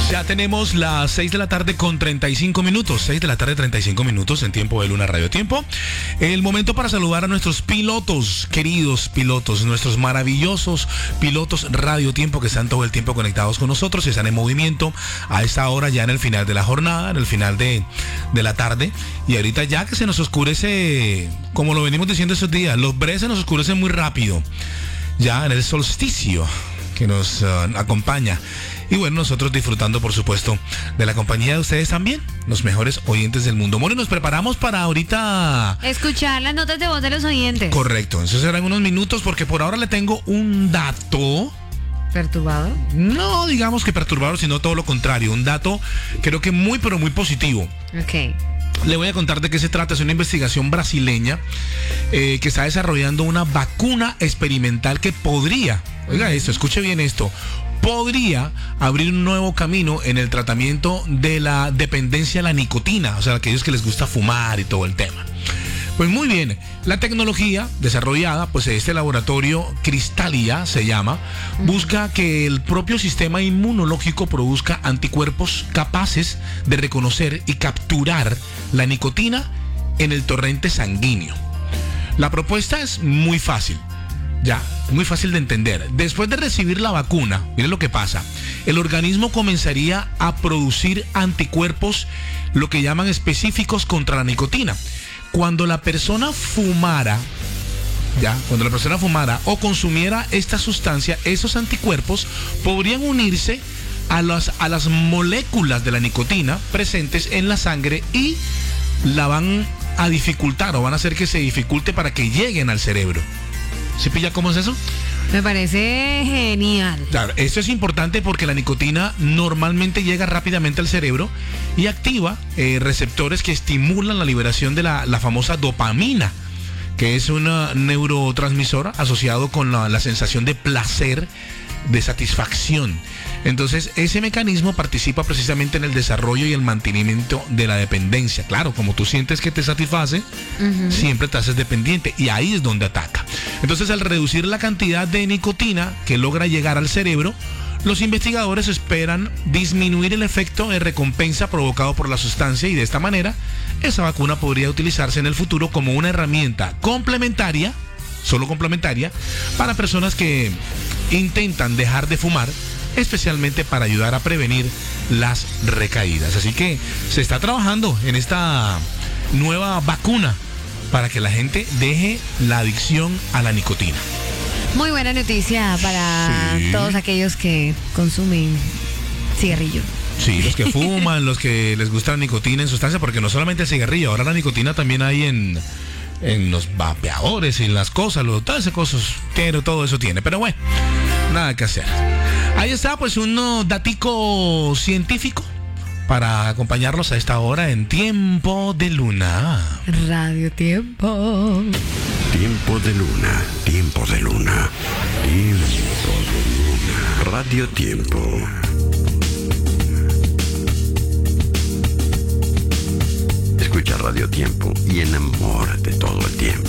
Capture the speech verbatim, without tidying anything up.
Ya tenemos las seis de la tarde con treinta y cinco minutos. seis de la tarde, treinta y cinco minutos en Tiempo de Luna Radio Tiempo. El momento para saludar a nuestros pilotos, queridos pilotos, nuestros maravillosos pilotos Radio Tiempo que están todo el tiempo conectados con nosotros y están en movimiento a esta hora ya en el final de la jornada, en el final de, de la tarde. Y ahorita ya que se nos oscurece, como lo venimos diciendo estos días, los breves se nos oscurecen muy rápido. Ya en el solsticio que nos uh, acompaña. Y bueno, nosotros disfrutando, por supuesto, de la compañía de ustedes también, los mejores oyentes del mundo. Mori, nos preparamos para ahorita escuchar las notas de voz de los oyentes. Correcto, eso serán unos minutos porque por ahora le tengo un dato. ¿Perturbador? No, digamos que perturbador, sino todo lo contrario. Un dato creo que muy, pero muy positivo. Ok. Le voy a contar de qué se trata. Es una investigación brasileña eh, que está desarrollando una vacuna experimental que podría, oiga esto, escuche bien esto, podría abrir un nuevo camino en el tratamiento de la dependencia a la nicotina, o sea, aquellos que les gusta fumar y todo el tema. Pues muy bien, la tecnología desarrollada, pues este laboratorio Cristallia se llama, busca que el propio sistema inmunológico produzca anticuerpos capaces de reconocer y capturar la nicotina en el torrente sanguíneo. La propuesta es muy fácil, ya, muy fácil de entender. Después de recibir la vacuna, miren lo que pasa, el organismo comenzaría a producir anticuerpos, lo que llaman específicos contra la nicotina. Cuando la persona fumara, ya, cuando la persona fumara o consumiera esta sustancia, esos anticuerpos podrían unirse a las, a las moléculas de la nicotina presentes en la sangre y la van a dificultar o van a hacer que se dificulte para que lleguen al cerebro. ¿Sí pilla cómo es eso? Me parece genial. Claro, esto es importante porque la nicotina normalmente llega rápidamente al cerebro y activa eh, receptores que estimulan la liberación de la, la famosa dopamina, que es una neurotransmisora asociado con la, la sensación de placer, de satisfacción. Entonces, ese mecanismo participa precisamente en el desarrollo y el mantenimiento de la dependencia. Claro, como tú sientes que te satisface, uh-huh. siempre te haces dependiente y ahí es donde ataca. Entonces, al reducir la cantidad de nicotina que logra llegar al cerebro, los investigadores esperan disminuir el efecto de recompensa provocado por la sustancia y de esta manera, esa vacuna podría utilizarse en el futuro como una herramienta complementaria, solo complementaria, para personas que intentan dejar de fumar, especialmente para ayudar a prevenir las recaídas. Así que se está trabajando en esta nueva vacuna para que la gente deje la adicción a la nicotina. Muy buena noticia para sí. todos aquellos que consumen cigarrillo. Sí, los que fuman, los que les gusta la nicotina en sustancia, porque no solamente el cigarrillo, ahora la nicotina también hay en, en los vapeadores y en las cosas, los, todas esas cosas, pero todo eso tiene. Pero bueno, nada que hacer. Ahí está pues un datico científico para acompañarlos a esta hora en Tiempo de Luna. Radio Tiempo. Tiempo de Luna, Tiempo de Luna, Tiempo de Luna. Radio Tiempo. Escucha Radio Tiempo y enamórate todo el tiempo.